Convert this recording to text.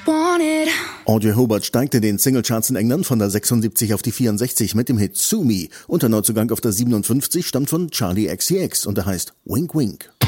want it. Audrey Hobart steigte in den Singlecharts in England von der 76 auf die 64 mit dem Hit Sue Me. Und der Neuzugang auf der 57 stammt von Charlie XCX und der heißt Wink Wink.